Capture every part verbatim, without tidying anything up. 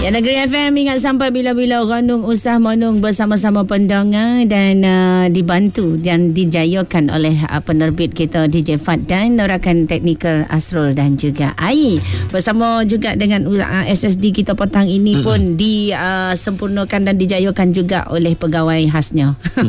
Ya, Negeri F M ingat sampai bila-bila Renung Usah Menung bersama-sama pendengar dan uh, dibantu dan dijayakan oleh uh, penerbit kita D J Fad dan rakan teknikal Asrul dan juga Ai. Bersama juga dengan uh, S S D kita petang ini mm-hmm. pun disempurnakan uh, dan dijayakan juga oleh pegawai khasnya.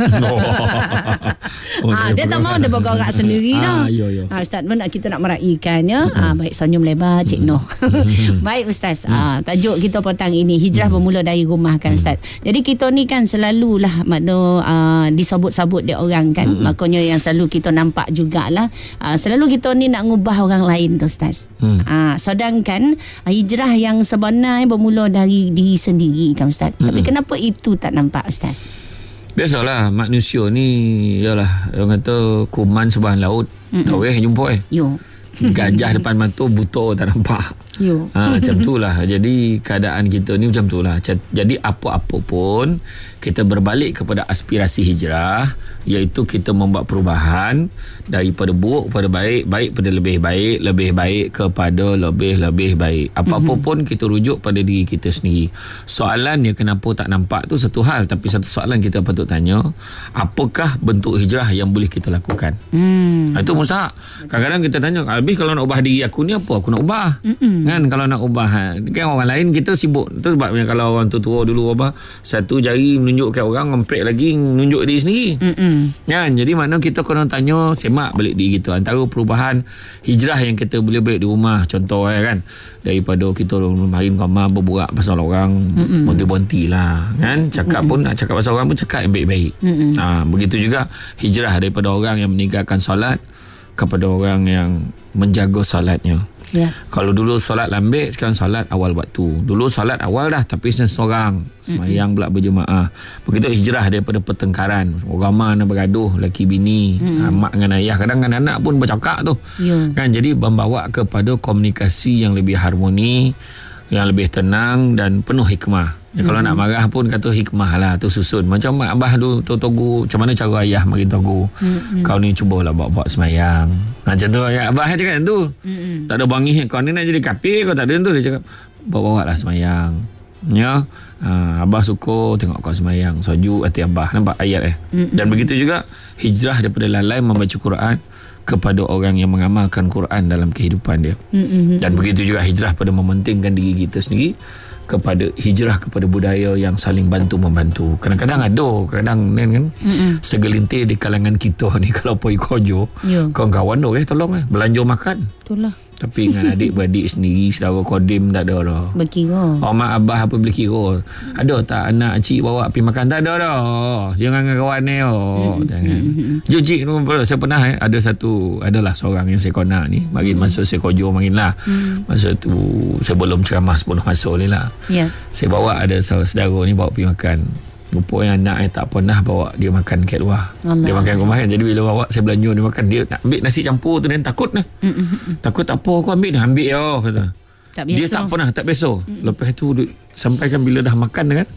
Oh, ha, dia tak mau dia bergerak sendiri dah. Ah, yo, yo. Ha, Ustaz pun kita nak meraihkan ya. Mm-hmm. Ha, baik, senyum lebar Cik Noh. Baik Ustaz, mm-hmm. ha, tajuk kita petang ini hijrah hmm. bermula dari rumah kan Ustaz. Hmm. Jadi kita ni kan selalulah makna uh, disabut-sabut dia orang kan. Hmm. Makanya yang selalu kita nampak jugalah uh, selalu kita ni nak ngubah orang lain tu Ustaz. Hmm. Uh, sedangkan uh, hijrah yang sebenar bermula dari diri sendiri kan Ustaz. Hmm. Tapi kenapa itu tak nampak Ustaz? Biasalah manusia ni yalah orang kata kuman sebelah laut. Hmm. Dah weh jumpa eh. Yo. Gajah depan mata buta tak nampak. Yo. Ha, macam itulah. Jadi keadaan kita ni macam itulah. Jadi apa-apa pun kita berbalik kepada aspirasi hijrah, iaitu kita membuat perubahan daripada buruk kepada baik, baik pada lebih baik, lebih baik kepada lebih-lebih baik. Apa-apa mm-hmm. pun kita rujuk pada diri kita sendiri. Soalannya kenapa tak nampak tu satu hal, tapi satu soalan kita patut tanya, apakah bentuk hijrah yang boleh kita lakukan? Mm. Itu mustahak. Kadang-kadang kita tanya, habis kalau nak ubah diri aku ni apa aku nak ubah? Mm-mm. Kan kalau nak ubah kan orang lain kita sibuk. Itu sebabnya kalau orang tua-tua dulu ubah satu jari menunjuk ke orang, ngempek lagi menunjuk diri sendiri. Mm-mm. Kan jadi makna kita kena tanya, semak balik diri kita. Antara perubahan hijrah yang kita boleh buat di rumah, contoh eh, kan daripada kita main kamar berburak pasal orang, bonti-bonti lah kan, cakap Mm-mm. pun nak cakap pasal orang pun cakap yang baik-baik. Ha, begitu juga hijrah daripada orang yang meninggalkan solat kepada orang yang menjaga solatnya. Yeah. Kalau dulu solat lambat, sekarang solat awal waktu. Dulu solat awal dah tapi seorang semayang pula berjemaah. Begitu hijrah daripada pertengkaran, orang mana bergaduh, laki bini, mm-hmm. mak dengan ayah, kadang dengan anak pun bercakap tu. Yeah. Kan jadi membawa kepada komunikasi yang lebih harmoni, yang lebih tenang dan penuh hikmah. Ya, kalau mm-hmm. nak marah pun kata hikmah lah tu susun. Macam mak abah tu togu, macam mana cara ayah bagi togu. Mm-hmm. Kau ni cubalah bawa-bawa semayang. Macam tu ya, abah cakap macam tu. Mm-hmm. Tak ada bangih kau ni nak jadi kafir, kau tak ada tu. Dia cakap bawa-bawa lah semayang. Ya. Ha, abah suka tengok kau semayang. Soju hati abah. Nampak ayat eh. Mm-hmm. Dan begitu juga hijrah daripada lalai membaca Quran kepada orang yang mengamalkan Quran dalam kehidupan dia. Mm-hmm. Dan begitu juga hijrah pada mementingkan diri kita sendiri kepada hijrah kepada budaya yang saling bantu-membantu. Kadang-kadang ada, kadang kan Mm-mm. segelintir di kalangan kita ni kalau pergi kojo, yeah. kawan-kawan tu eh tolong eh belanja makan. Itulah. Tapi dengan adik-beradik sendiri, saudara kodim tak ada dah. Berkira. Oh, mak abah apa boleh kira. Ada tak anak cik bawa pergi makan? Tak ada dah. Jangan dengan kawan ni. Oh. Jangan. Jom cik, saya pernah eh, ada satu, adalah seorang yang saya konak ni. Makin mm. masuk saya kojo makin lah. Mm. Masa tu, saya belum ceramah sepenuh masa ni lah. Yeah. Saya bawa ada saudara ni bawa pergi makan. Rupanya anak saya tak pernah bawa dia makan kat luar. Allah. Dia makan rumah kan. Jadi bila bawa saya belanja dia makan, dia nak ambil nasi campur tu dan takut lah. Mm-mm. Takut apa aku ambil dah. Ambil ya kata. Tak biasa. Dia tak pernah, tak biasa. Mm-mm. Lepas tu sampaikan bila dah makan kan.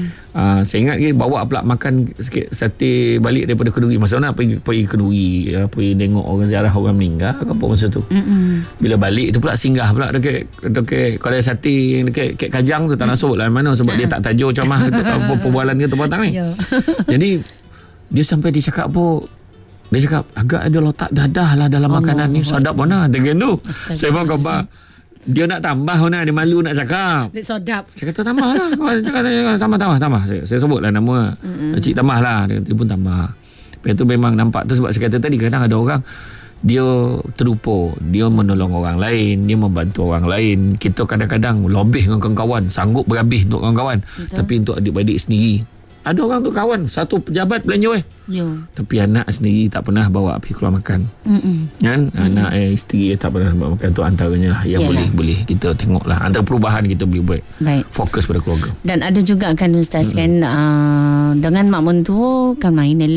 Uh, saya ingat ke bawa pula makan sikit sate balik daripada Kenduri. Masa mana pergi, pergi Kenduri, ya, pergi tengok orang ziarah orang meninggal ke apa masa tu. Mm-mm. Bila balik tu pula singgah pula dekat dekat kedai sate dekat, dekat Kajang tu, tak nak sebut lah mana sebab uh-huh. dia tak tajuk ceramah apa perbualan kita petang ni. Jadi dia sampai dia cakap apa, dia cakap agak ada letak dadah lah dalam Allah makanan Allah. Ni sedap mana dengan tu. Saya pun khabar dia nak tambah mana, dia malu nak cakap. Dia sedap. Saya kata tambah lah. tambah, tambah, tambah. Saya, saya sebut lah nama. Mm-hmm. Cik tambah lah. Dia, dia pun tambah. Lepas tu memang nampak tu sebab saya kata tadi kadang ada orang dia terlupa, dia menolong orang lain, dia membantu orang lain. Kita kadang-kadang lebih dengan kawan-kawan, sanggup berhabis untuk kawan-kawan. Betul. Tapi untuk adik-beradik sendiri, ada orang tu kawan, satu pejabat belanja eh. Ya. Tapi anak sendiri tak pernah bawa pergi keluar makan. Mm-mm. Kan? Mm-mm. Anak eh, isteri tak pernah bawa makan. Tu antaranya lah yang boleh boleh kita tengoklah. Antara perubahan kita boleh buat. Baik. Fokus pada keluarga. Dan ada juga kan Ustaz mm-mm. kan uh, dengan mak mentua kan main